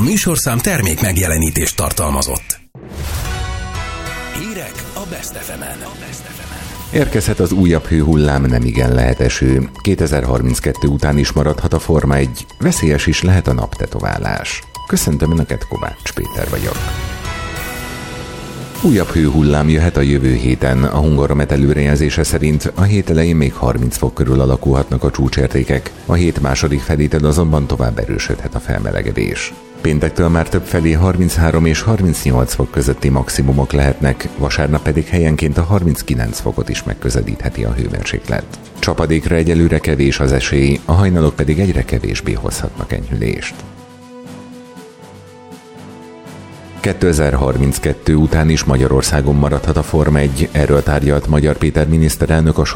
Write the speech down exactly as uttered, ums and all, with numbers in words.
műsorszám termék megjelenítést tartalmazott. Hírek a Best ef emen. Érkezhet az újabb hőhullám, nemigen lehet eső. kétezer-harminckettő után is maradhat a Forma egy, veszélyes is lehet a naptetoválás. Köszöntöm Önöket, Kovács Péter vagyok. Újabb hőhullám jöhet a jövő héten. A Hungaromet előrejelzése szerint a hét elején még harminc fok körül alakulhatnak a csúcsértékek, a hét második felétől azonban tovább erősödhet a felmelegedés. Péntektől már többfelé harminchárom és harmincnyolc fok közötti maximumok lehetnek, vasárnap pedig helyenként a harminckilenc fokot is megközelítheti a hőmérséklet. Csapadékra egyelőre kevés az esély, a hajnalok pedig egyre kevésbé hozhatnak enyhülést. kétezer-harminckettő után is Magyarországon maradhat a Forma egy, erről tárgyalt Magyar Péter miniszterelnök a